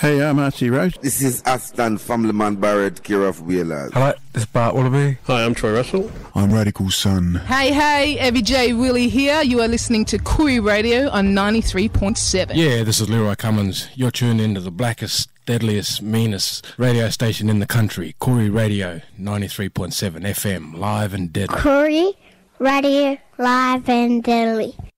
Hey, I'm Archie Roach. This is Aston Family Barrett, care of Wheelers. Hello, this is Bart Wallaby. Hi, I'm Troy Russell. I'm Radical Son. Hey, Evie J. Willie here. You are listening to Koori Radio on 93.7. Yeah, this is Leroy Cummins. You're tuned into the blackest, deadliest, meanest radio station in the country, Koori Radio 93.7 FM, live and deadly. Koori Radio, live and deadly.